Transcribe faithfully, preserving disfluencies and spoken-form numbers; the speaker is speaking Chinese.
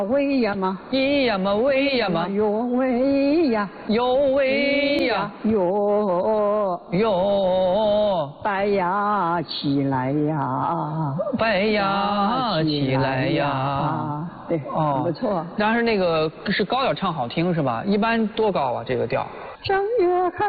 喂呀嘛， 咿呀嘛喂呀嘛， 哟喂呀， 哟喂呀， 哟哟， 白呀起来呀， 白呀起来呀。 对，很不错。 但是那个是高点唱好听是吧？一般多高啊这个调？ 正月开